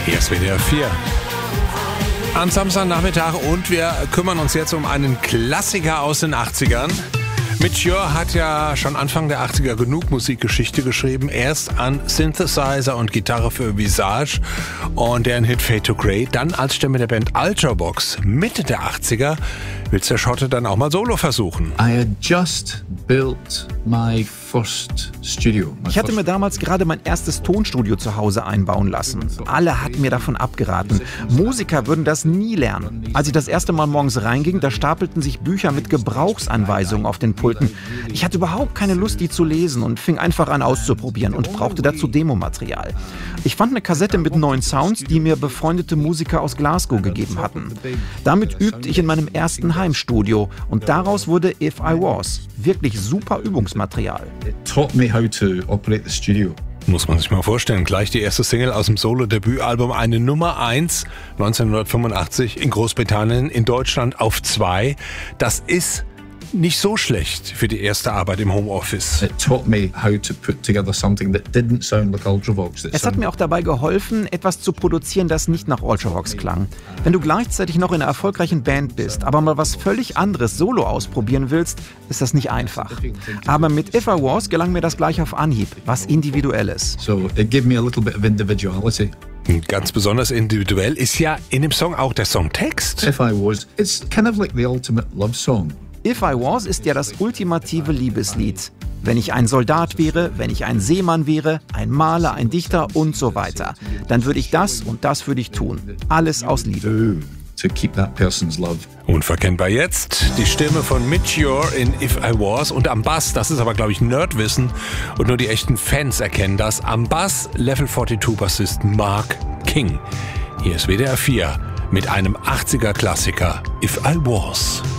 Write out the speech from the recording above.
Hier ist WDR 4. Am Samstagnachmittag und wir kümmern uns jetzt um einen Klassiker aus den 80ern. Mitch Ure hat ja schon Anfang der 80er genug Musikgeschichte geschrieben. Erst an Synthesizer und Gitarre für Visage und deren Hit Fade to Grey. Dann als Stimme der Band Ultravox Mitte der 80er will der Schotte dann auch mal Solo versuchen. I had just built my first studio. Ich hatte mir damals gerade mein erstes Tonstudio zu Hause einbauen lassen. Alle hatten mir davon abgeraten. Musiker würden das nie lernen. Als ich das erste Mal morgens reinging, da stapelten sich Bücher mit Gebrauchsanweisungen auf den Pulten. Ich hatte überhaupt keine Lust, die zu lesen und fing einfach an auszuprobieren und brauchte dazu Demomaterial. Ich fand eine Kassette mit neuen Sounds, die mir befreundete Musiker aus Glasgow gegeben hatten. Damit übte ich in meinem ersten Heimstudio und daraus wurde If I Was. Wirklich super Übungsmaterial. It taught me how to operate the studio. Muss man sich mal vorstellen, gleich die erste Single aus dem Solo-Debütalbum, eine Nummer 1 1985 in Großbritannien, in Deutschland auf 2. Das ist nicht so schlecht für die erste Arbeit im Homeoffice. It taught me how to put together something that didn't sound like Ultravox. Es hat mir auch dabei geholfen, etwas zu produzieren, das nicht nach Ultravox klang. Wenn du gleichzeitig noch in einer erfolgreichen Band bist, aber mal was völlig anderes solo ausprobieren willst, ist das nicht einfach. Aber mit If I Was gelang mir das gleich auf Anhieb, was Individuelles. So it gave me a little bit of individuality. Ganz besonders individuell ist ja in dem Song auch der Songtext. If I Was, it's kind of like the ultimate love song. If I Was ist ja das ultimative Liebeslied. Wenn ich ein Soldat wäre, wenn ich ein Seemann wäre, ein Maler, ein Dichter und so weiter, dann würde ich das und das würde ich tun. Alles aus Liebe. To keep that person's love. Unverkennbar jetzt die Stimme von Mitch Ure in If I Was und am Bass, das ist aber glaube ich Nerdwissen und nur die echten Fans erkennen das, am Bass Level 42 Bassist Mark King. Hier ist WDR 4 mit einem 80er Klassiker If I Was.